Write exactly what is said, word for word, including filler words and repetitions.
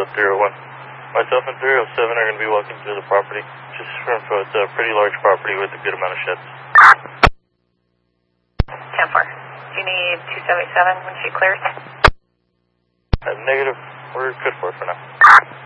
to three oh one. Myself and three oh seven are going to be walking through the property. Just for info, it's a pretty large property with a good amount of sheds. ten four. Do you need two seventy-seven when she clears? Uh, negative. We're good for it for now.